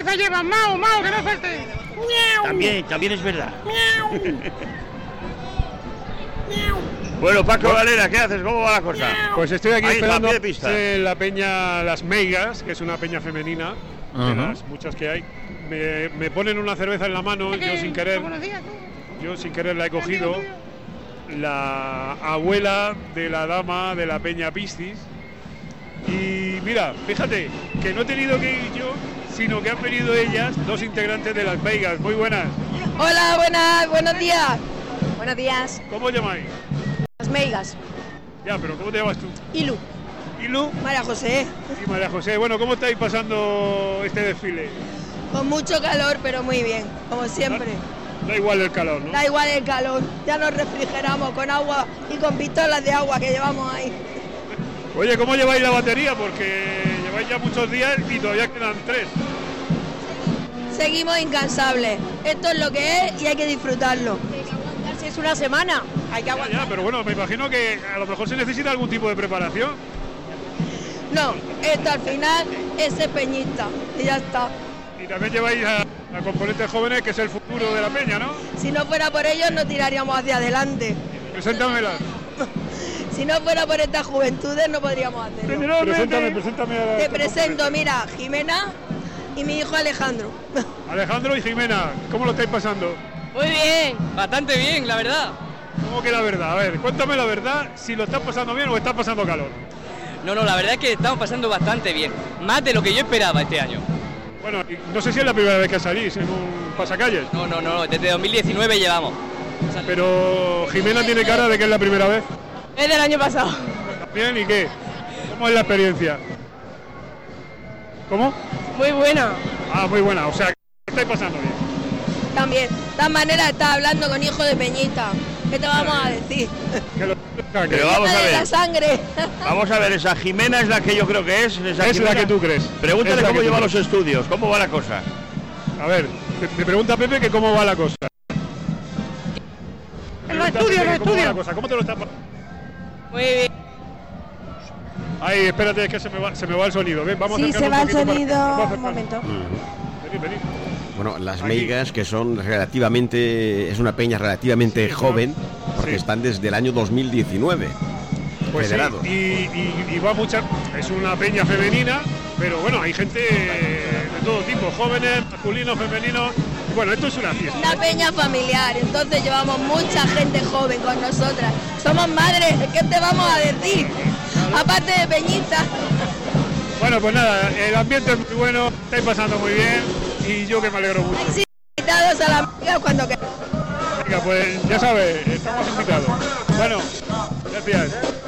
me llevan, Mao, que no falte. También es verdad. Bueno, Paco Valera, ¿qué haces? ¿Cómo va la cosa? Pues estoy aquí esperando en la peña Las Meigas, que es una peña femenina, de las muchas que hay. Me ponen una cerveza en la mano, yo sin querer la he cogido. La abuela de la dama de la peña Piscis. Y mira, fíjate, que no he tenido que ir yo, sino que han venido ellas, dos integrantes de Las Meigas. Muy buenas. Hola, buenos días. Buenos días. ¿Cómo llamáis? Las Meigas. Ya, pero ¿cómo te llamas tú? Ilu. ¿Ilu? María José. Sí, María José. Bueno, ¿cómo estáis pasando este desfile? Con mucho calor, pero muy bien, como siempre. Da igual el calor, ¿no? Da igual el calor. Ya nos refrigeramos con agua y con pistolas de agua que llevamos ahí. Oye, ¿cómo lleváis la batería? Porque lleváis ya muchos días y todavía quedan 3. Seguimos incansables. Esto es lo que es y hay que disfrutarlo. Si es una semana, hay que aguantar. Ya, pero bueno, me imagino que a lo mejor se necesita algún tipo de preparación. No, esto al final es ser peñista y ya está. Y también lleváis a componentes jóvenes, que es el futuro de la peña, ¿no? Si no fuera por ellos, no tiraríamos hacia adelante. Preséntamela. Si no fuera por estas juventudes, no podríamos hacerlo. Preséntame a Te presento, mira, Jimena y mi hijo Alejandro. Alejandro y Jimena, ¿cómo lo estáis pasando? Muy bien, bastante bien, la verdad. ¿Cómo que la verdad? A ver, cuéntame la verdad, si lo estás pasando bien o estás pasando calor. No, la verdad es que estamos pasando bastante bien. Más de lo que yo esperaba este año. Bueno, no sé si es la primera vez que salís en un pasacalles. No, desde 2019 llevamos. Pero Jimena tiene cara de que es la primera vez. Es del año pasado. ¿Bien? ¿Y qué? ¿Cómo es la experiencia? ¿Cómo? Muy buena. Ah, muy buena, o sea, que estáis pasando bien. También. De todas maneras, estás hablando con hijo de Peñita. ¿Qué te vamos a decir? Pero vamos a ver. La sangre. Vamos a ver, esa Jimena es la que yo creo que es. Es la que tú crees. Pregúntale cómo lleva los estudios, cómo va la cosa. A ver, me pregunta Pepe que cómo va la cosa. Los estudios. ¿Cómo te lo estás pasando? Muy bien. Ay, espérate, es que se me va el sonido. Ven, vamos sí, se va el sonido. Un momento. Venid. Bueno, Las Meigas, que son es una peña relativamente joven, porque están desde el año 2019 pues federados. Sí, y va mucha, es una peña femenina, pero bueno, hay gente de todo tipo, jóvenes, masculinos, femeninos. Bueno, esto es una fiesta. Una peña familiar, entonces llevamos mucha gente joven con nosotras. Somos madres, ¿qué te vamos a decir? Aparte de peñita. Bueno, pues nada, el ambiente es muy bueno, estáis pasando muy bien y yo que me alegro mucho. Sí, invitados a la Meiga cuando quieran. Venga, pues ya sabes, estamos invitados. Bueno, gracias.